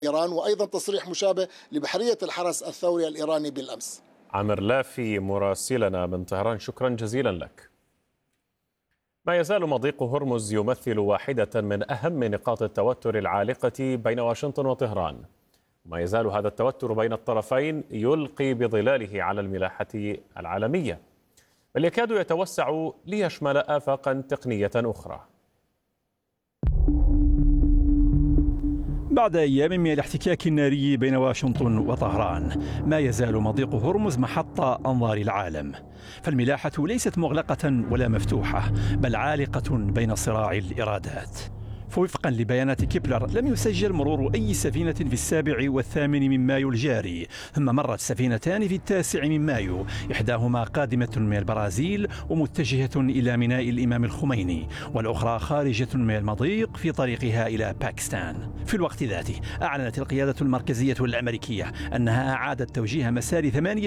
إيران، وأيضا تصريح مشابه لبحرية الحرس الثوري الإيراني بالأمس. عامر لافي مراسلنا من طهران، شكرا جزيلا لك. ما يزال مضيق هرمز يمثل واحدة من أهم نقاط التوتر العالقة بين واشنطن وطهران. ما يزال هذا التوتر بين الطرفين يلقي بظلاله على الملاحة العالمية، بل يكاد يتوسع ليشمل آفاقا تقنية أخرى. بعد أيام من الاحتكاك الناري بين واشنطن وطهران، ما يزال مضيق هرمز محط أنظار العالم، فالملاحة ليست مغلقة ولا مفتوحة، بل عالقة بين صراع الإرادات. فوفقا لبيانات كيبلر، لم يسجل مرور أي سفينة في 7 و8 من مايو الجاري، ثم مرت سفينتان في 9 من مايو، إحداهما قادمة من البرازيل ومتجهة إلى ميناء الإمام الخميني، والأخرى خارجة من المضيق في طريقها إلى باكستان. في الوقت ذاته أعلنت القيادة المركزية الأمريكية أنها أعادت توجيه مسار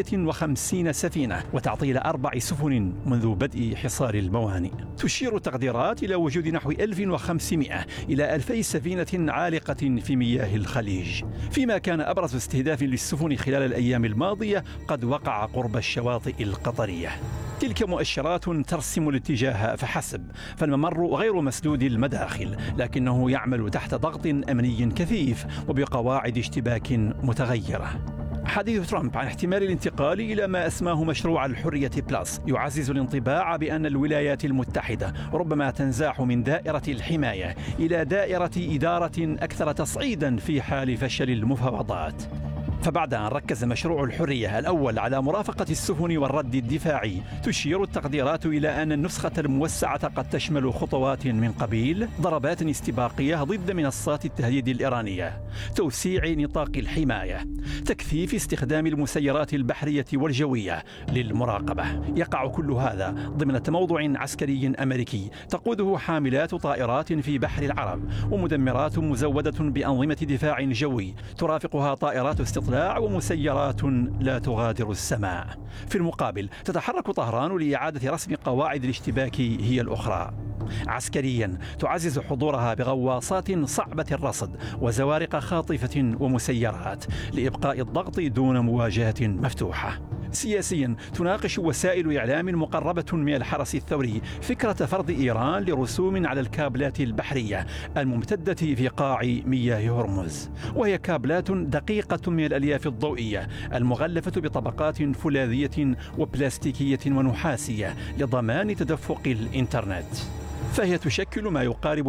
58 سفينة وتعطيل 4 سفن منذ بدء حصار الموانئ. تشير التقديرات إلى وجود نحو 1500 إلى 2000 سفينة عالقة في مياه الخليج، فيما كان أبرز استهداف للسفن خلال الأيام الماضية قد وقع قرب الشواطئ القطرية. تلك مؤشرات ترسم الاتجاه فحسب، فالممر غير مسدود المداخل، لكنه يعمل تحت ضغط أمني كثيف وبقواعد اشتباك متغيرة. حديث ترامب عن احتمال الانتقال إلى ما أسماه مشروع الحرية بلس يعزز الانطباع بأن الولايات المتحدة ربما تنزاح من دائرة الحماية إلى دائرة إدارة أكثر تصعيدا في حال فشل المفاوضات. فبعد أن ركز مشروع الحرية الأول على مرافقة السفن والرد الدفاعي، تشير التقديرات إلى أن النسخة الموسعة قد تشمل خطوات من قبيل ضربات استباقية ضد منصات التهديد الإيرانية، توسيع نطاق الحماية، تكثيف استخدام المسيرات البحرية والجوية للمراقبة. يقع كل هذا ضمن تموضع عسكري أمريكي تقوده حاملات طائرات في بحر العرب ومدمرات مزودة بأنظمة دفاع جوي ترافقها طائرات استطلاع ومسيرات لا تغادر السماء. في المقابل تتحرك طهران لإعادة رسم قواعد الاشتباك هي الأخرى. عسكريا تعزز حضورها بغواصات صعبة الرصد وزوارق خاطفة ومسيرات لإبقاء الضغط دون مواجهة مفتوحة. سياسيا تناقش وسائل إعلام مقربة من الحرس الثوري فكرة فرض إيران لرسوم على الكابلات البحرية الممتدة في قاع مياه هرمز، وهي كابلات دقيقة من الألياف الضوئية المغلفة بطبقات فولاذية وبلاستيكية ونحاسية لضمان تدفق الإنترنت، فهي تشكل ما يقارب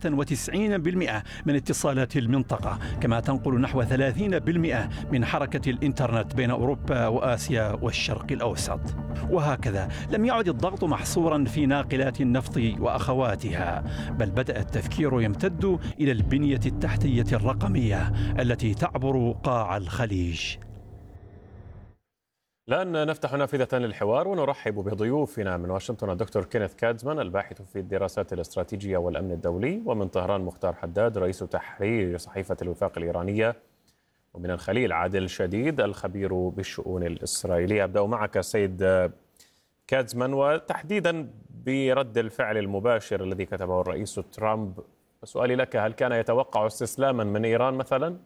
97% من اتصالات المنطقة، كما تنقل نحو 30% من حركة الإنترنت بين أوروبا وآسيا والشرق الأوسط. وهكذا لم يعد الضغط محصورا في ناقلات النفط وأخواتها، بل بدأ التفكير يمتد إلى البنية التحتية الرقمية التي تعبر قاع الخليج. الآن نفتح نافذة للحوار ونرحب بضيوفنا من واشنطن الدكتور كينيث كادزمان الباحث في الدراسات الاستراتيجية والأمن الدولي، ومن طهران مختار حداد رئيس تحرير صحيفة الوفاق الإيرانية، ومن الخليل عادل شديد الخبير بالشؤون الإسرائيلية. أبدأ معك سيد كادزمان، وتحديدا برد الفعل المباشر الذي كتبه الرئيس ترامب. سؤالي لك، هل كان يتوقع استسلاما من إيران مثلا؟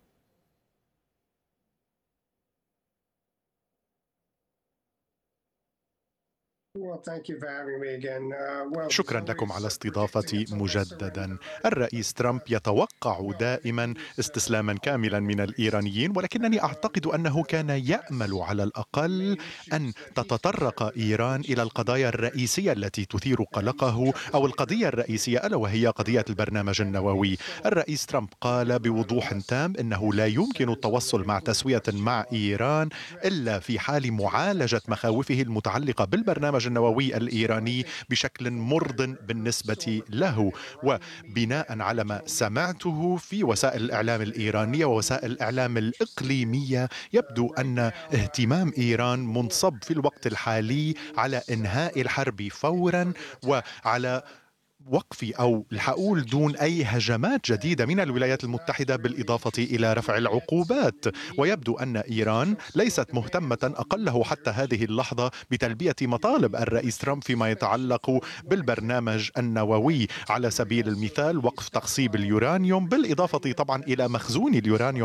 شكرا لكم على استضافتي مجددا. الرئيس ترامب يتوقع دائما استسلاما كاملا من الإيرانيين، ولكنني أعتقد أنه كان يأمل على الأقل أن تتطرق إيران إلى القضايا الرئيسية التي تثير قلقه، أو القضية الرئيسية ألا وهي قضية البرنامج النووي. الرئيس ترامب قال بوضوح تام أنه لا يمكن التوصل مع تسوية مع إيران إلا في حال معالجة مخاوفه المتعلقة بالبرنامج النووي الإيراني بشكل مرض بالنسبة له. وبناء على ما سمعته في وسائل الإعلام الإيرانية ووسائل الإعلام الإقليمية، يبدو أن اهتمام إيران منصب في الوقت الحالي على إنهاء الحرب فورا وعلى وقف أو الحقول دون أي هجمات جديدة من الولايات المتحدة بالإضافة إلى رفع العقوبات. ويبدو أن إيران ليست مهتمة أقله حتى هذه اللحظة بتلبية مطالب الرئيس ترامب فيما يتعلق بالبرنامج النووي، على سبيل المثال وقف تخصيب اليورانيوم، بالإضافة طبعا إلى مخزون اليورانيوم